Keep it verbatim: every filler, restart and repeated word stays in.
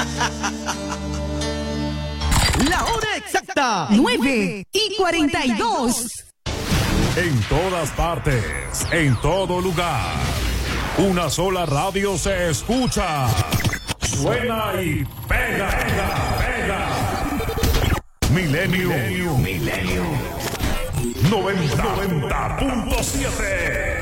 La hora exacta, nueve y cuarenta y dos. En todas partes, en todo lugar. Una sola radio se escucha. Suena y pega, pega, pega. Milenio, Milenio, Milenio. noventa punto siete.